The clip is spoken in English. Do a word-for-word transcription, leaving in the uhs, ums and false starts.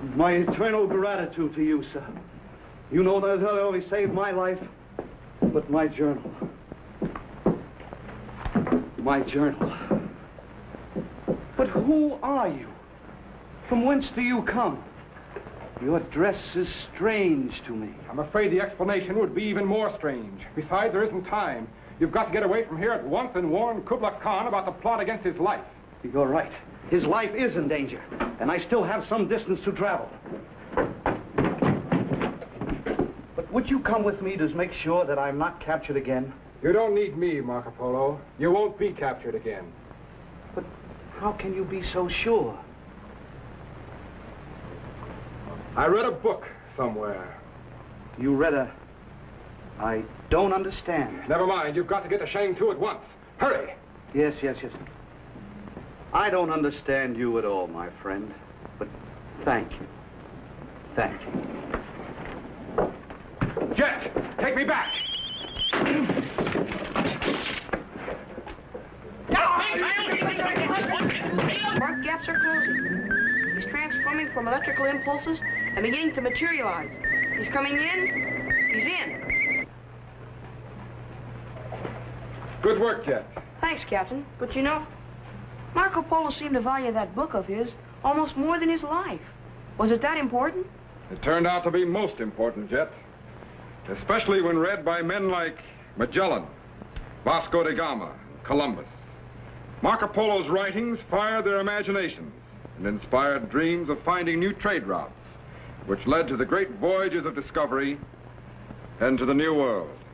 My eternal gratitude to you, sir. You know that not only saved my life, but my journal. My journal. But who are you? From whence do you come? Your dress is strange to me. I'm afraid the explanation would be even more strange. Besides, there isn't time. You've got to get away from here at once and warn Kublai Khan about the plot against his life. You're right. His life is in danger, and I still have some distance to travel. But would you come with me to make sure that I'm not captured again? You don't need me, Marco Polo. You won't be captured again. But how can you be so sure? I read a book somewhere. You read a... I don't understand. Never mind. You've got to get to Shangtu at once. Hurry! Yes, yes, yes. I don't understand you at all, my friend. But thank you. Thank you. Jet! Take me back! Mark gaps are closing. He's transforming from electrical impulses and beginning to materialize. He's coming in. He's in. Good work, Jet. Thanks, Captain. But you know, Marco Polo seemed to value that book of his almost more than his life. Was it that important? It turned out to be most important, Jet. Especially when read by men like Magellan, Vasco da Gama, and Columbus. Marco Polo's writings fired their imaginations and inspired dreams of finding new trade routes, which led to the great voyages of discovery and to the New World.